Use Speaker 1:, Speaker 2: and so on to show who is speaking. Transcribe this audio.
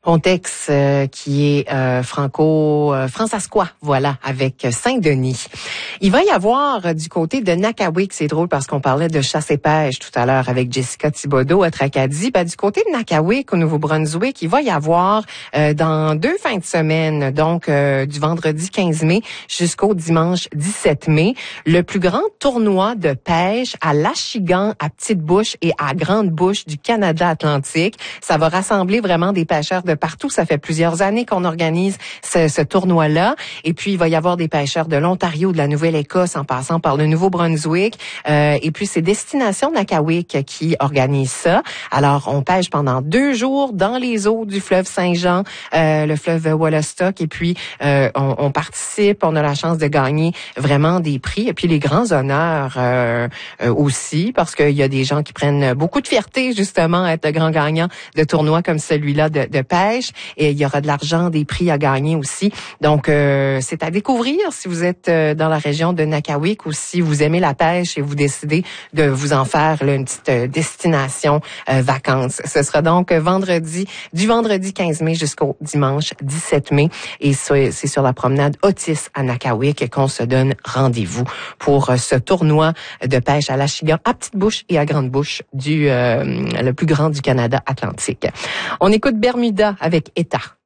Speaker 1: Pontex qui est franco-francescois, voilà, avec Saint-Denis. Il va y avoir du côté de Nakawik, c'est drôle parce qu'on parlait de chasse et pêche tout à l'heure avec Jessica Thibodeau à Tracadie. Du côté de Nakawik, au Nouveau-Brunswick, il va y avoir dans 2 fins de semaine, donc du vendredi 15 mai jusqu'au dimanche 17 mai, le plus grand tournoi de pêche à l'Achigan, à Petite-Bouche et à Grande-Bouche du Canada Atlantique. Ça va rassembler vraiment des pêcheurs de partout. Ça fait plusieurs années qu'on organise ce tournoi-là. Et puis, il va y avoir des pêcheurs de l'Ontario, de la Nouvelle-Écosse, en passant par le Nouveau-Brunswick. Et puis, c'est Destination Nakawik qui organise ça. Alors, on pêche pendant 2 jours dans les eaux du fleuve Saint-Jean, le fleuve Wollastock. Et puis, on participe, on a la chance de gagner vraiment des prix. Et puis, les grands honneurs aussi, parce qu'il y a des gens qui prennent beaucoup de fierté, justement, à être de grands gagnants de tournois comme celui-là de pêche. Et il y aura de l'argent, des prix à gagner aussi. Donc, c'est à découvrir si vous êtes dans la région de Nakawik ou si vous aimez la pêche et vous décidez de vous en faire là, une petite destination vacances. Ce sera donc du vendredi 15 mai jusqu'au dimanche 17 mai. Et c'est sur la promenade Otis à Nakawik qu'on se donne rendez-vous pour ce tournoi de pêche à l'Achigan, à Petite-Bouche et à Grande-Bouche le plus grand du Canada Atlantique. On écoute Bermuda avec État.